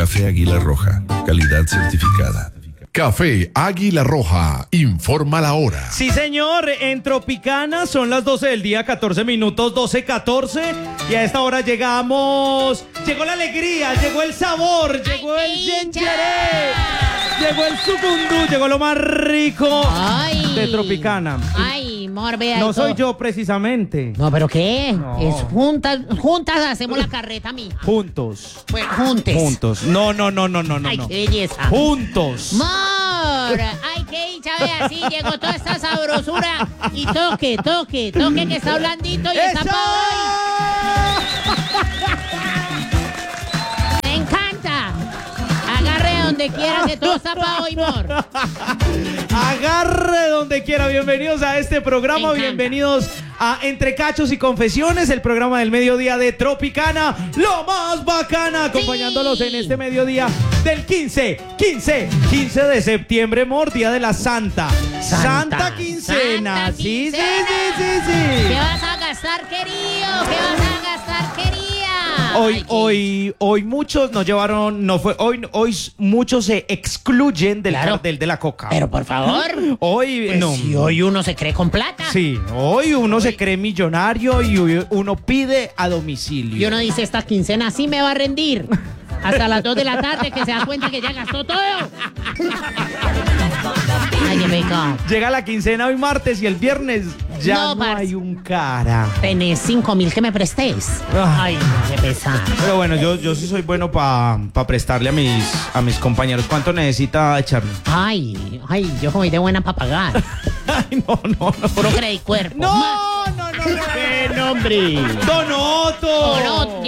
Café Águila Roja, calidad certificada. Café Águila Roja, informa la hora. Sí, señor, en Tropicana son las 12 del día, 14 minutos, 12:14. Y a esta hora llegamos. Llegó la alegría, llegó el sabor, llegó el yencheré, llegó el sucundú, llegó lo más rico de Tropicana. Ay, morbea. No soy yo precisamente. No, ¿pero qué? No. Es juntas hacemos la carreta, mija. Juntos. Bueno, juntes. No. Ay, qué belleza. Juntos. Ay, qué dicha, vea, sí, llegó toda esta sabrosura. Y toque, que está blandito y está para hoy. Me encanta. Agarre donde quiera, que todo está para hoy, mor. Agarre donde quiera. Bienvenidos a este programa. Bienvenidos a Entre Cachos y Confesiones, el programa del mediodía de Tropicana, lo más bacana, acompañándolos en este mediodía del 15 de septiembre, amor, día de la Santa Quincena. Sí. ¿Qué vas a gastar, querido? ¿Qué vas a gastar, querida? Hoy muchos nos llevaron, hoy muchos se excluyen del cartel de la coca. Pero por favor. Hoy pues no. Si hoy uno se cree con plata. Sí, hoy uno se cree millonario y uno pide a domicilio. Y uno dice, esta quincena sí me va a rendir. Hasta las 2 de la tarde que se da cuenta que ya gastó todo. Ay, qué pecado. Llega la quincena hoy martes y el viernes ya no hay un cara. Tenés 5.000 que me prestes. Ay, qué pesar. Pero bueno, yo sí soy bueno para prestarle a mis compañeros. ¿Cuánto necesita echarme? Ay, yo soy de buena para pagar. Ay, no. Puro credicuerpo. No. ¡Qué nombre! ¡Donoto!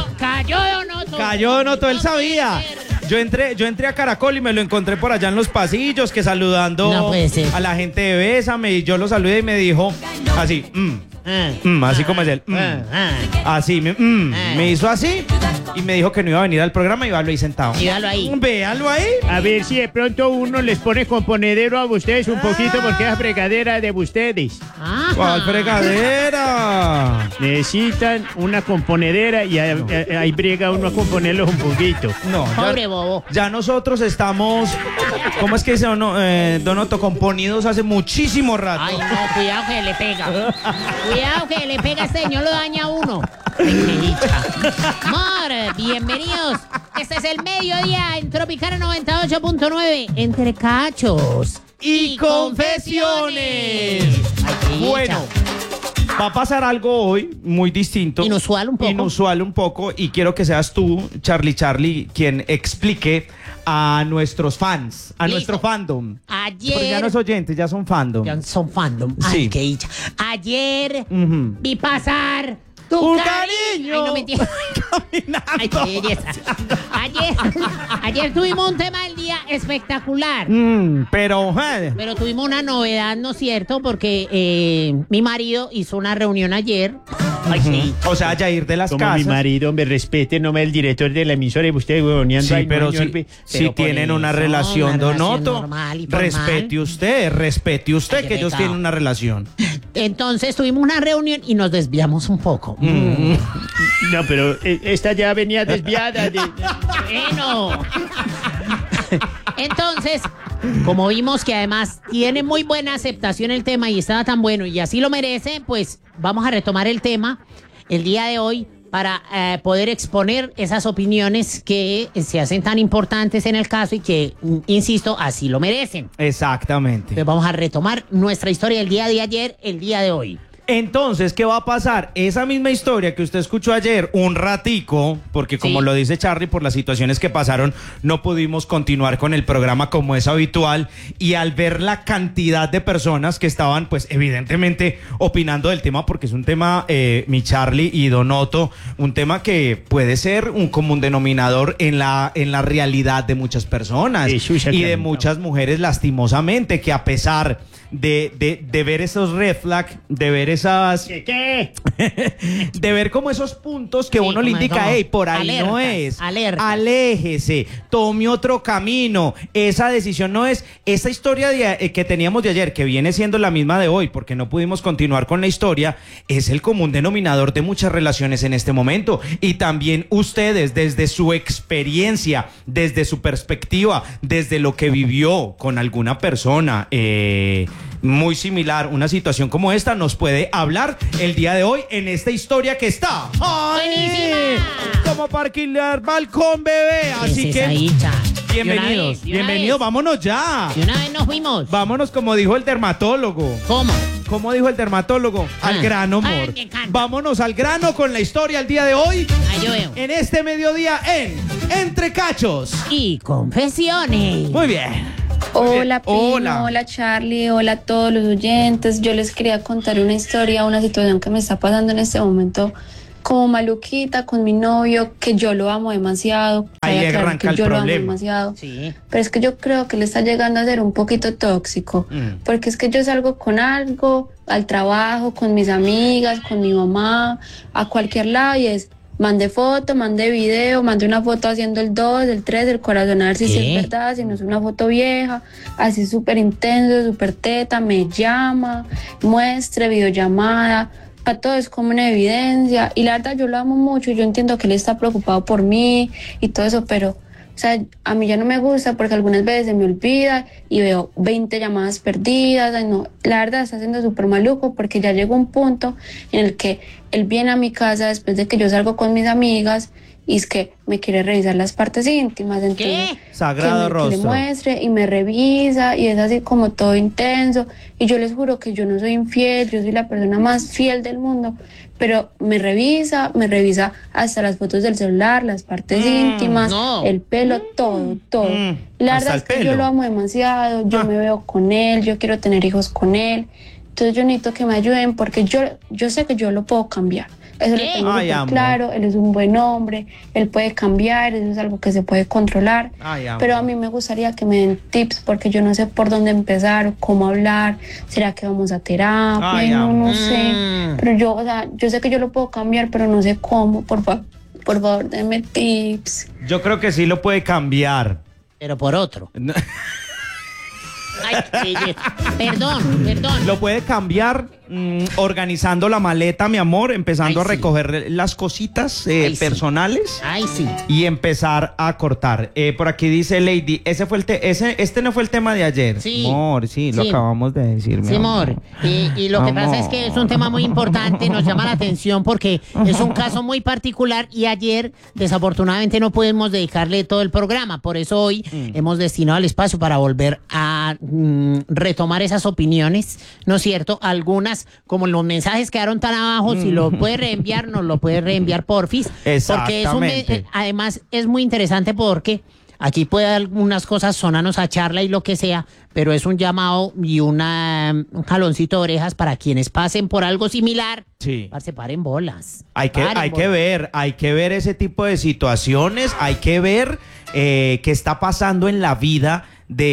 Cayó Donoto, él sabía. Yo entré a Caracol y me lo encontré por allá en los pasillos, que saludando a la gente de Bésame, y yo lo saludé y me dijo así, así como es él, así, me hizo así y me dijo que no iba a venir al programa y véalo ahí sentado. Véalo ahí. A ver si de pronto uno les pone componedero a ustedes un poquito, porque es fregadera de ustedes. ¿Cuál fregadera? Necesitan una componedera y ahí briega uno a componerlos un poquito. No, pobre bobo. Ya nosotros estamos, ¿cómo es que dice Donoto? Componidos hace muchísimo rato. Ay, no, cuidado que le pega. Cuidado que le pega, este señor lo daña a uno. Ay, qué dicha. Amor, bienvenidos. Este es el mediodía en Tropicana 98.9. Entre Cachos y Confesiones. Ay, bueno, va a pasar algo hoy muy distinto. Inusual un poco. Y quiero que seas tú, Charlie, quien explique a nuestros fans, a nuestro fandom. Ayer. Porque ya no es oyentes, ya son fandom. Ay, sí. qué dicha. Ayer vi pasar tu cariño. Ay, no me entiendes. Ay, qué belleza. Ayer tuvimos un tema del día espectacular. Pero tuvimos una novedad, ¿no es cierto? Porque mi marido hizo una reunión ayer. Ay, sí. O sea, Jair de las Como Casas. mi marido, me respete, no me el director de la emisora y usted huevoneando. Sí, ahí, pero señor, si tienen una relación, Donoto, normal y formal. respete usted que ellos tienen una relación. Entonces tuvimos una reunión y nos desviamos un poco. No, pero esta ya venía desviada. Bueno. Entonces, como vimos que además tiene muy buena aceptación el tema y estaba tan bueno y así lo merece, pues vamos a retomar el tema el día de hoy para poder exponer esas opiniones que se hacen tan importantes en el caso y que, insisto, así lo merecen. Exactamente. Entonces vamos a retomar nuestra historia del día de ayer, el día de hoy. Entonces, ¿qué va a pasar? Esa misma historia que usted escuchó ayer, un ratico, porque como lo dice Charlie, por las situaciones que pasaron, no pudimos continuar con el programa como es habitual, y al ver la cantidad de personas que estaban, pues, evidentemente, opinando del tema, porque es un tema, mi Charlie y Donoto, un tema que puede ser un común denominador en la realidad de muchas personas y de muchas mujeres, lastimosamente, que a pesar de ver esos red flag, de ver esas... ¿Qué? de ver como esos puntos que Sí, uno le como- indica, como hey, por ahí no alertas, es. alertas. Aléjese, tome otro camino. Esa decisión no es. Esta historia que teníamos de ayer, que viene siendo la misma de hoy, porque no pudimos continuar con la historia, es el común denominador de muchas relaciones en este momento. Y también ustedes, desde su experiencia, desde su perspectiva, desde lo que vivió con alguna persona muy similar, una situación como esta, nos puede hablar el día de hoy en esta historia que está. ¡Ay! ¡Buenísima! Como para alquilar balcón, bebé. Así ¿Qué es que, esa dicha? bienvenidos, De una bienvenidos, vez. vámonos ya. De una vez nos fuimos. Vámonos, como dijo el dermatólogo. ¿Cómo? ¿Cómo dijo el dermatólogo? Al grano, Ay, amor. me encanta. Vámonos al grano con la historia el día de hoy. Ahí yo veo. En este mediodía en Entre Cachos. Y confesiones. Muy bien. Hola, Primo, Hola. hola Charlie, hola a todos los oyentes. Yo les quería contar una historia, una situación que me está pasando en este momento como maluquita con mi novio, que yo lo amo demasiado. Ahí Cabe aclarar arranca que el yo lo amo problema. demasiado. Sí. Pero es que yo creo que le está llegando a ser un poquito tóxico, porque es que yo salgo con algo, al trabajo, con mis amigas, con mi mamá, a cualquier lado y es... Mande foto, mande video, mande una foto haciendo el 2, el 3, el corazón, a ver si sí ¿Qué? es verdad, si no es una foto vieja, así súper intenso, súper teta, me llama, muestre, videollamada, para todo es como una evidencia, y la verdad yo lo amo mucho, y yo entiendo que él está preocupado por mí y todo eso, pero... O sea, a mí ya no me gusta porque algunas veces se me olvida y veo 20 llamadas perdidas. Ay, no, la verdad está siendo súper maluco porque ya llegó un punto en el que él viene a mi casa después de que yo salgo con mis amigas y es que me quiere revisar las partes íntimas. Entonces, ¿Qué? Sagrado que le rostro. muestre y me revisa y es así como todo intenso. Y yo les juro que yo no soy infiel, yo soy la persona más fiel del mundo. Pero me revisa hasta las fotos del celular, las partes íntimas, no. el pelo, todo, todo. Y la hasta verdad el es que pelo. yo lo amo demasiado, yo me veo con él, yo quiero tener hijos con él. Entonces yo necesito que me ayuden porque yo sé que yo lo puedo cambiar. Eso ¿Qué? lo tengo Ay, súper amor. claro, él es un buen hombre, él puede cambiar, eso es algo que se puede controlar. Ay, amor. Pero a mí me gustaría que me den tips porque yo no sé por dónde empezar o cómo hablar. ¿Será que vamos a terapia? Ay, No, amor. no sé. Pero yo, o sea, yo sé que yo lo puedo cambiar, pero no sé cómo. Por favor, denme tips. Yo creo que sí lo puede cambiar. Pero por otro. No, Ay, qué belleza. Perdón. Lo puede cambiar organizando la maleta, mi amor, empezando Ay, a sí. recoger las cositas Ay, sí. personales. Ay, sí. Y empezar a cortar. Por aquí dice Lady, este no fue el tema de ayer. Sí. Amor, sí, lo Sí. acabamos de decir, mi Sí, amor. Y lo que pasa es que es un tema muy importante, nos llama la atención porque es un caso muy particular y ayer desafortunadamente no pudimos dedicarle todo el programa. Por eso hoy hemos destinado el espacio para volver a retomar esas opiniones, ¿no es cierto? Algunas, como los mensajes quedaron tan abajo, si lo puede reenviar, nos lo puede reenviar porfis. Porque Exactamente. además es muy interesante porque aquí puede algunas cosas sonarnos a charla y lo que sea, pero es un llamado y un jaloncito de orejas para quienes pasen por algo similar. Sí. Se paren bolas. Hay que Paren hay que ver ese tipo de situaciones, hay que ver qué está pasando en la vida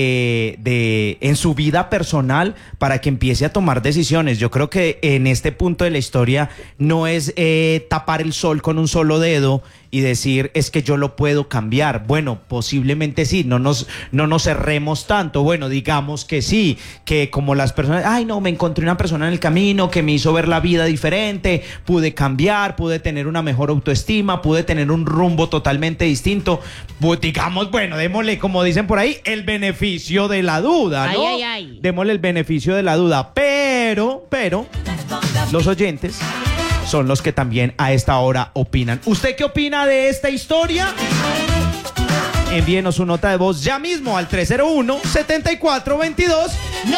en su vida personal para que empiece a tomar decisiones. Yo creo que en este punto de la historia no es tapar el sol con un solo dedo y decir es que yo lo puedo cambiar. Bueno, posiblemente sí, no nos cerremos tanto. Bueno, digamos que sí, que como las personas, ay no, me encontré una persona en el camino que me hizo ver la vida diferente, pude cambiar, pude tener una mejor autoestima, pude tener un rumbo totalmente distinto. Pues digamos, bueno, démosle, como dicen por ahí, el beneficio de la duda, ¿no? Ay. Démosle el beneficio de la duda, pero los oyentes son los que también a esta hora opinan. ¿Usted qué opina de esta historia? Envíenos su nota de voz ya mismo al 301-7422-989.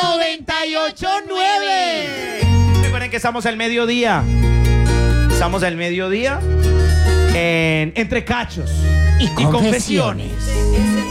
Recuerden que estamos al mediodía. Estamos al mediodía en Entre Cachos y confesiones.